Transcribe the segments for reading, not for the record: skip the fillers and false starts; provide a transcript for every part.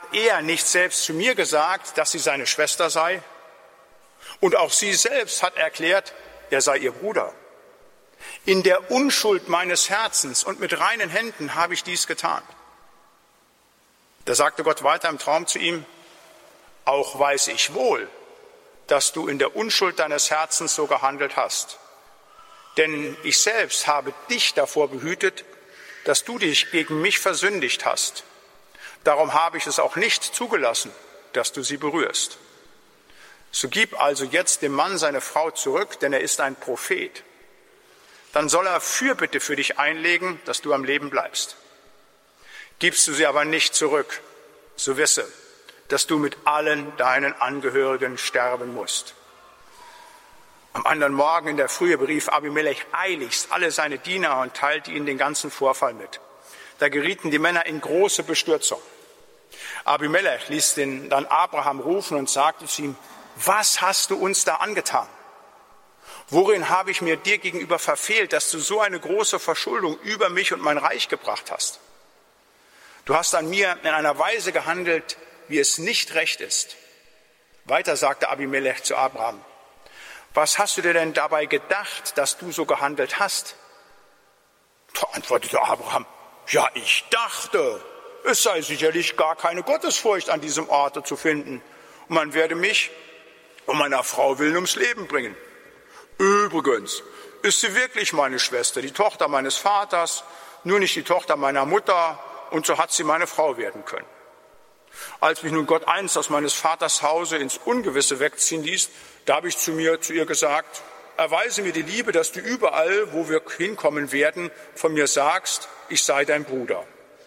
er nicht selbst zu mir gesagt, dass sie seine Schwester sei? Und auch sie selbst hat erklärt, er sei ihr Bruder. In der Unschuld meines Herzens und mit reinen Händen habe ich dies getan. Da sagte Gott weiter im Traum zu ihm, auch weiß ich wohl, dass du in der Unschuld deines Herzens so gehandelt hast. Denn ich selbst habe dich davor behütet, dass du dich gegen mich versündigt hast. Darum habe ich es auch nicht zugelassen, dass du sie berührst. So gib also jetzt dem Mann seine Frau zurück, denn er ist ein Prophet. Dann soll er Fürbitte für dich einlegen, dass du am Leben bleibst. Gibst du sie aber nicht zurück, so wisse, dass du mit allen deinen Angehörigen sterben musst. Am anderen Morgen in der Frühe berief Abimelech eiligst alle seine Diener und teilte ihnen den ganzen Vorfall mit. Da gerieten die Männer in große Bestürzung. Abimelech ließ dann Abraham rufen und sagte zu ihm, was hast du uns da angetan? Worin habe ich mir dir gegenüber verfehlt, dass du so eine große Verschuldung über mich und mein Reich gebracht hast? Du hast an mir in einer Weise gehandelt, wie es nicht recht ist. Weiter sagte Abimelech zu Abraham, was hast du dir denn dabei gedacht, dass du so gehandelt hast? Da antwortete Abraham, ja, ich dachte, es sei sicherlich gar keine Gottesfurcht an diesem Orte zu finden und man werde mich um meiner Frau willen ums Leben bringen. Übrigens ist sie wirklich meine Schwester, die Tochter meines Vaters, nur nicht die Tochter meiner Mutter, und so hat sie meine Frau werden können. Als mich nun Gott einst aus meines Vaters Hause ins Ungewisse wegziehen ließ, da habe ich zu ihr gesagt, erweise mir die Liebe, dass du überall, wo wir hinkommen werden, von mir sagst, ich sei dein Bruder.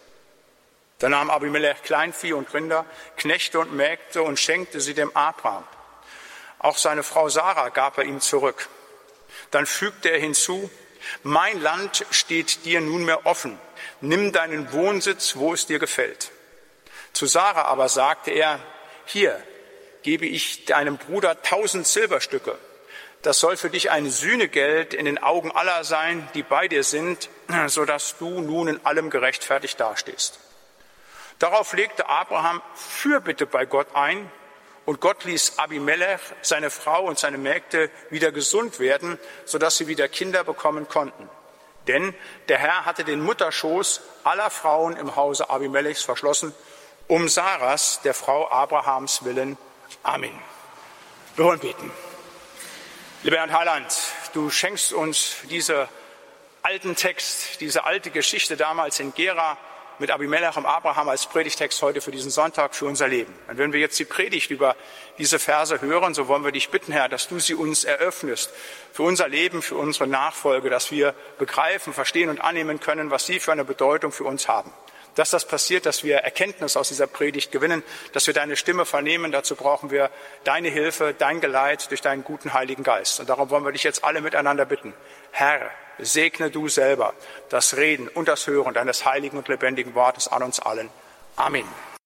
Da nahm Abimelech Kleinvieh und Rinder, Knechte und Mägde und schenkte sie dem Abraham. Auch seine Frau Sarah gab er ihm zurück. Dann fügte er hinzu, mein Land steht dir nunmehr offen, nimm deinen Wohnsitz, wo es dir gefällt. Zu Sarah aber sagte er, hier gebe ich deinem Bruder 1000 Silberstücke. Das soll für dich ein Sühnegeld in den Augen aller sein, die bei dir sind, sodass du nun in allem gerechtfertigt dastehst. Darauf legte Abraham Fürbitte bei Gott ein, und Gott ließ Abimelech, seine Frau und seine Mägde wieder gesund werden, sodass sie wieder Kinder bekommen konnten. Denn der Herr hatte den Mutterschoß aller Frauen im Hause Abimelechs verschlossen, um Saras, der Frau Abrahams willen. Amen. Wir wollen beten. Lieber Herr Heiland, du schenkst uns diesen alten Text, diese alte Geschichte damals in Gera, mit Abimelech und Abraham als Predigtext heute für diesen Sonntag, für unser Leben. Und wenn wir jetzt die Predigt über diese Verse hören, so wollen wir dich bitten, Herr, dass du sie uns eröffnest für unser Leben, für unsere Nachfolge, dass wir begreifen, verstehen und annehmen können, was sie für eine Bedeutung für uns haben. Dass das passiert, dass wir Erkenntnis aus dieser Predigt gewinnen, dass wir deine Stimme vernehmen. Dazu brauchen wir deine Hilfe, dein Geleit durch deinen guten Heiligen Geist. Und darum wollen wir dich jetzt alle miteinander bitten. Herr, segne du selber das Reden und das Hören deines heiligen und lebendigen Wortes an uns allen. Amen.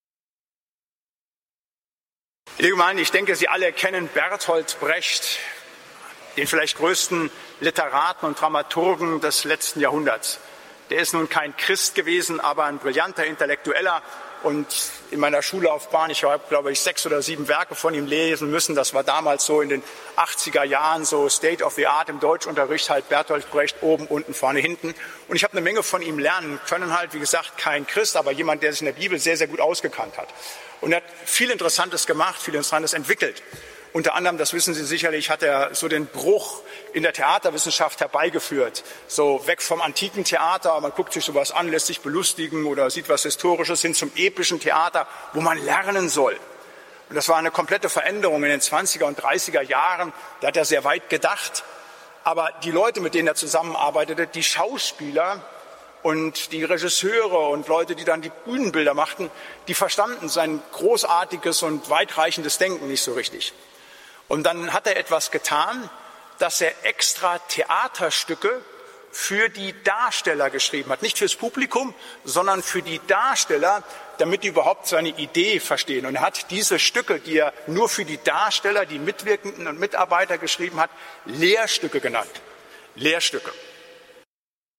Liebe Gemeinde, ich denke, Sie alle kennen Bertolt Brecht, den vielleicht größten Literaten und Dramaturgen des letzten Jahrhunderts. Der ist nun kein Christ gewesen, aber ein brillanter Intellektueller. Und in meiner Schullaufbahn, ich habe, glaube ich, 6 oder 7 Werke von ihm lesen müssen. Das war damals so in den 80er Jahren so State of the Art im Deutschunterricht, halt Bertolt Brecht oben, unten, vorne, hinten. Und ich habe eine Menge von ihm lernen können, halt, wie gesagt, kein Christ, aber jemand, der sich in der Bibel sehr, sehr gut ausgekannt hat. Und er hat viel Interessantes gemacht, viel Interessantes entwickelt. Unter anderem, das wissen Sie sicherlich, hat er so den Bruch in der Theaterwissenschaft herbeigeführt. So weg vom antiken Theater, man guckt sich sowas an, lässt sich belustigen oder sieht was Historisches, hin zum epischen Theater, wo man lernen soll. Und das war eine komplette Veränderung in den 20er und 30er Jahren. Da hat er sehr weit gedacht. Aber die Leute, mit denen er zusammenarbeitete, die Schauspieler und die Regisseure und Leute, die dann die Bühnenbilder machten, die verstanden sein großartiges und weitreichendes Denken nicht so richtig. Und dann hat er etwas getan, dass er extra Theaterstücke für die Darsteller geschrieben hat. Nicht fürs Publikum, sondern für die Darsteller, damit die überhaupt seine Idee verstehen. Und er hat diese Stücke, die er nur für die Darsteller, die Mitwirkenden und Mitarbeiter geschrieben hat, Lehrstücke genannt. Lehrstücke.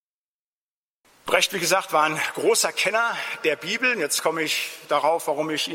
Brecht, wie gesagt, war ein großer Kenner der Bibel. Jetzt komme ich darauf, warum ich ihn